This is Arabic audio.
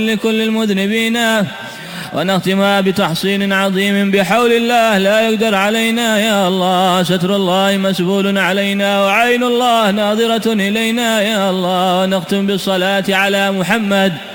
لكل المذنبين، ونختمها بتحصين عظيم بحول الله لا يقدر علينا يا الله. ستر الله مسبول علينا وعين الله ناظرة إلينا يا الله. ونختم بالصلاة على محمد